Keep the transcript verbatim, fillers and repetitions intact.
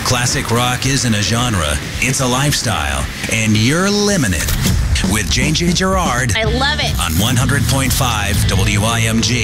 Classic rock isn't a genre, it's a lifestyle, and you're living it. With J J Gerard I love it. on one hundred point five W I M G.